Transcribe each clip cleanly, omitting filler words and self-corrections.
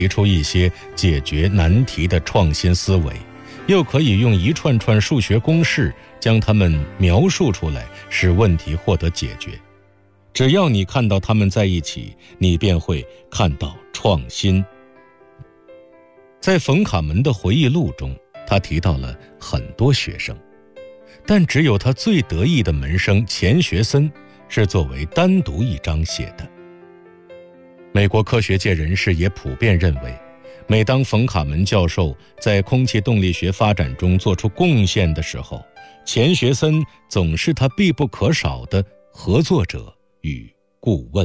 提出一些解决难题的创新思维，又可以用一串串数学公式将它们描述出来，使问题获得解决。只要你看到它们在一起，你便会看到创新。在冯卡门的回忆录中，他提到了很多学生，但只有他最得意的门生钱学森是作为单独一章写的。美国科学界人士也普遍认为，每当冯卡门教授在空气动力学发展中做出贡献的时候，钱学森总是他必不可少的合作者与顾问。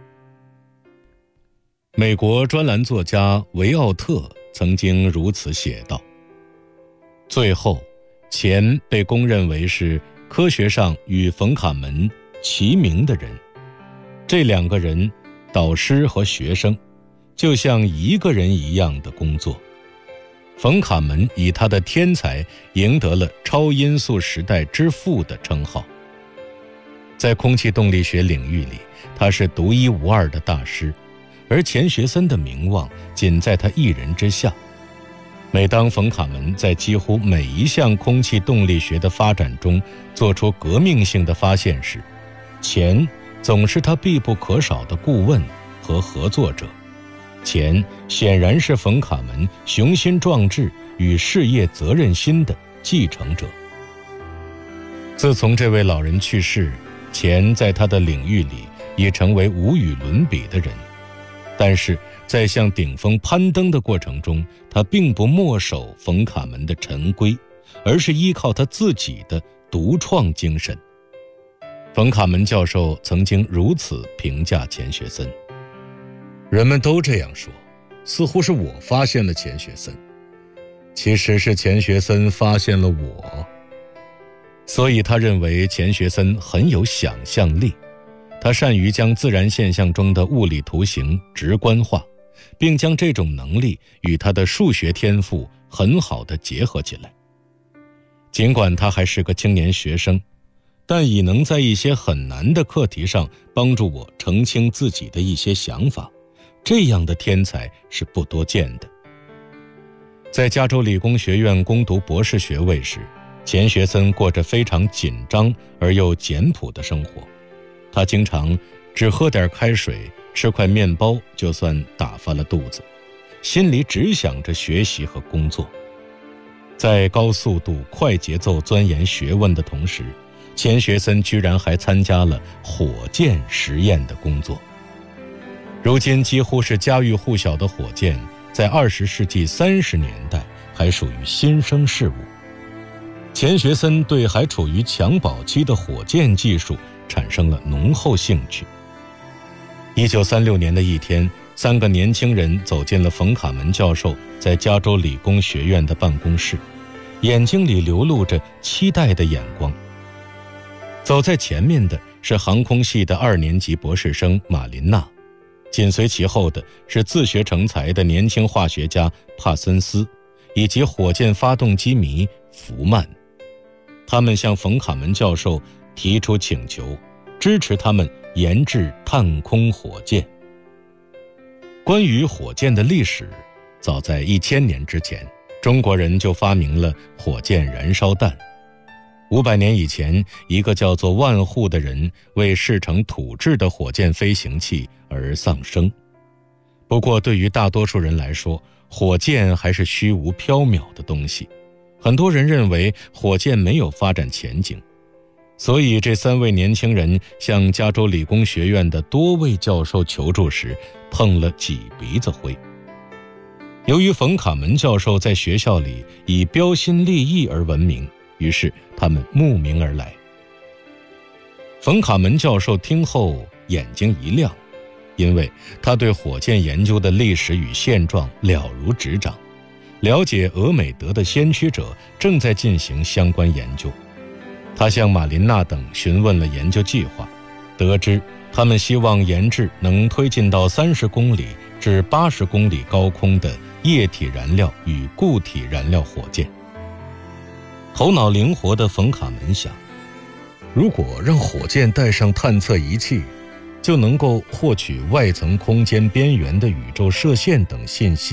美国专栏作家维奥特曾经如此写道：最后，钱被公认为是科学上与冯卡门齐名的人。这两个人，导师和学生，就像一个人一样的工作。冯卡门以他的天才赢得了超音速时代之父的称号。在空气动力学领域里，他是独一无二的大师，而钱学森的名望仅在他一人之下。每当冯卡门在几乎每一项空气动力学的发展中做出革命性的发现时，钱总是他必不可少的顾问和合作者。钱显然是冯卡门雄心壮志与事业责任心的继承者。自从这位老人去世，钱在他的领域里已成为无与伦比的人，但是在向顶峰攀登的过程中，他并不墨守冯卡门的陈规，而是依靠他自己的独创精神。冯卡门教授曾经如此评价钱学森：人们都这样说，似乎是我发现了钱学森，其实是钱学森发现了我。所以他认为钱学森很有想象力，他善于将自然现象中的物理图形直观化，并将这种能力与他的数学天赋很好地结合起来。尽管他还是个青年学生，但已能在一些很难的课题上帮助我澄清自己的一些想法，这样的天才是不多见的。在加州理工学院攻读博士学位时，钱学森过着非常紧张而又简朴的生活。他经常只喝点开水，吃块面包就算打发了肚子，心里只想着学习和工作。在高速度、快节奏钻研学问的同时，钱学森居然还参加了火箭实验的工作。如今几乎是家喻户晓的火箭，在20世纪30年代还属于新生事物。钱学森对还处于襁褓期的火箭技术产生了浓厚兴趣。1936年的一天，3个年轻人走进了冯卡门教授在加州理工学院的办公室，眼睛里流露着期待的眼光。走在前面的是航空系的2年级博士生马琳娜，紧随其后的是自学成才的年轻化学家帕森斯，以及火箭发动机迷福曼。他们向冯卡门教授提出请求，支持他们研制探空火箭。关于火箭的历史，早在1000年之前，中国人就发明了火箭燃烧弹。500年以前，一个叫做万户的人为试成土制的火箭飞行器而丧生。不过对于大多数人来说，火箭还是虚无缥缈的东西，很多人认为火箭没有发展前景。所以这3位年轻人向加州理工学院的多位教授求助时，碰了几鼻子灰。由于冯卡门教授在学校里以标新立异而闻名，于是他们慕名而来。冯卡门教授听后眼睛一亮，因为他对火箭研究的历史与现状了如指掌，了解俄美德的先驱者正在进行相关研究。他向马琳娜等询问了研究计划，得知他们希望研制能推进到30公里至80公里高空的液体燃料与固体燃料火箭。头脑灵活的冯卡门想，如果让火箭带上探测仪器， 就能够获取外层空间边缘的宇宙射线等信息。